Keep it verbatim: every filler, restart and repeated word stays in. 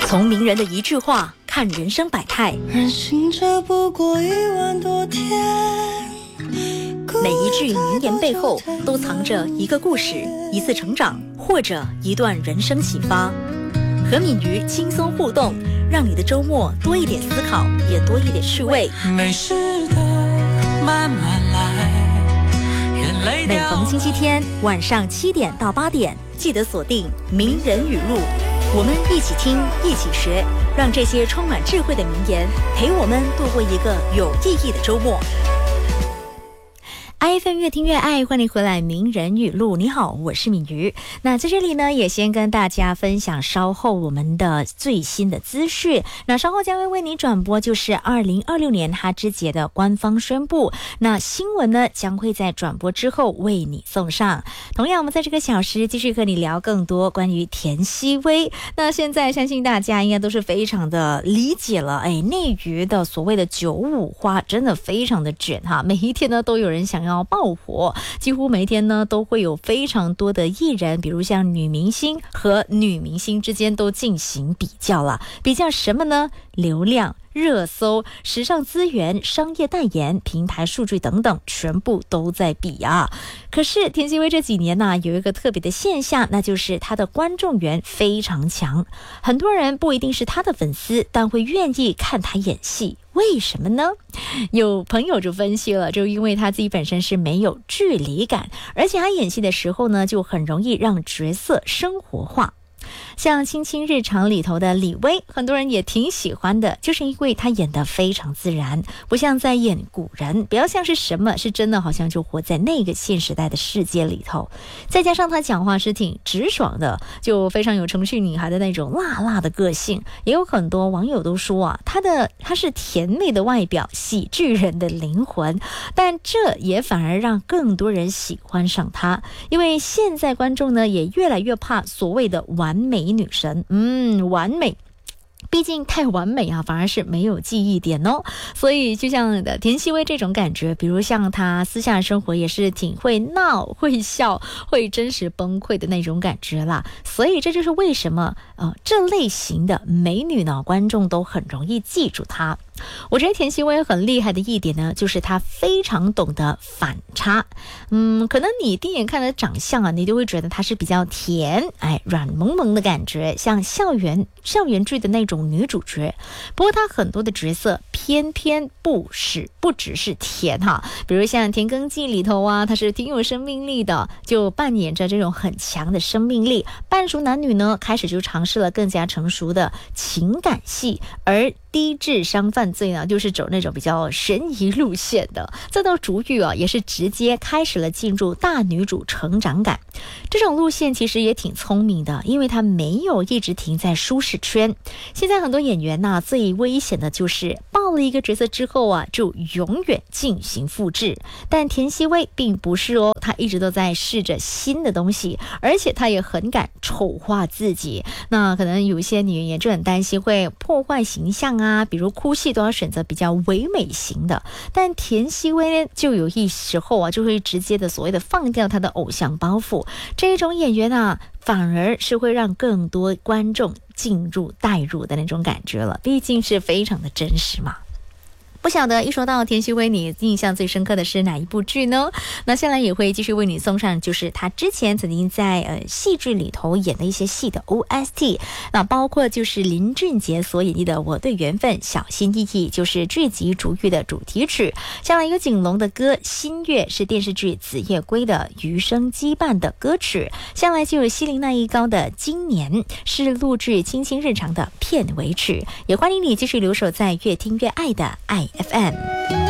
从名人的一句话看人生百态， 人行者不过一万多天， 每一句名言背后都藏着一个故事，一次成长，或者一段人生启发。和敏瑜轻松互动，让你的周末多一点思考，也多一点趣味。 没事的，慢慢来。 每逢星期天晚上七点到八点，记得锁定名人语录，我们一起听，一起学，让这些充满智慧的名言陪我们度过一个有意义的周末。I F M 越听越爱，欢迎回来名人语录。你好，我是敏瑜。那在这里呢，也先跟大家分享稍后我们的最新的资讯。那稍后将会为你转播就是二零二六年哈之节的官方宣布，那新闻呢将会在转播之后为你送上。同样我们在这个小时继续和你聊更多关于田曦薇。那现在相信大家应该都是非常的理解了，哎，内娱的所谓的九五花真的非常的卷哈，每一天呢都有人想要要爆火，几乎每天呢都会有非常多的艺人，比如像女明星和女明星之间都进行比较了。比较什么呢？流量、热搜、时尚资源、商业代言、平台数据等等，全部都在比啊。可是田曦薇这几年呢、啊，有一个特别的现象，那就是她的观众缘非常强，很多人不一定是她的粉丝，但会愿意看她演戏。为什么呢？有朋友就分析了，就因为他自己本身是没有距离感，而且他演戏的时候呢，就很容易让角色生活化。像《亲亲日常》里头的李薇，很多人也挺喜欢的，就是因为她演得非常自然，不像在演古人，不要像是什么是真的，好像就活在那个现时代的世界里头。再加上她讲话是挺直爽的，就非常有城市女孩的那种辣辣的个性。也有很多网友都说啊，她的她是甜美的外表，喜剧人的灵魂，但这也反而让更多人喜欢上她，因为现在观众呢也越来越怕所谓的完美女神，嗯，完美。毕竟太完美啊，反而是没有记忆点哦。所以就像的田曦薇这种感觉，比如像她私下生活也是挺会闹、会笑、会真实崩溃的那种感觉啦。所以这就是为什么呃这类型的美女呢，观众都很容易记住她。我觉得田曦薇很厉害的一点呢，就是她非常懂得反差。嗯，可能你第一眼看的长相啊，你就会觉得她是比较甜，哎，软萌萌的感觉，像校园校园剧的那种女主角。不过她很多的角色偏偏不是不只是甜哈，比如像《田耕记》里头啊，她是挺有生命力的，就扮演着这种很强的生命力。半熟男女呢，开始就尝试了更加成熟的情感戏，而低智商犯罪呢，就是走那种比较悬疑路线的。再到竹玉啊，也是直接开始了进入大女主成长感。这种路线其实也挺聪明的，因为她没有一直停在舒适圈。现在很多演员呢、啊，最危险的就是爆了一个角色之后啊，就永远进行复制。但田曦薇并不是哦，她一直都在试着新的东西，而且她也很敢丑化自己。那可能有一些女演员就很担心会破坏形象啊，比如哭戏都要选择比较唯美型的。但田曦薇呢，就有一时候啊，就会直接的所谓的放掉她的偶像包袱。这一种演员啊，反而是会让更多观众进入带入的那种感觉了，毕竟是非常的真实嘛。不晓得一说到田曦薇，你印象最深刻的是哪一部剧呢？那下来也会继续为你送上，就是他之前曾经在呃戏剧里头演的一些戏的 O S T， 那包括就是林俊杰所演绎的《我对缘分小心翼翼》，就是剧集《逐玉》的主题曲。下来有景龙的歌《新月》，是电视剧《紫夜归》的余生羁绊的歌曲。下来就有西林那一高的《今年》，是录制《亲亲日常》的片尾曲。也欢迎你继续留守在越听越爱的爱F M。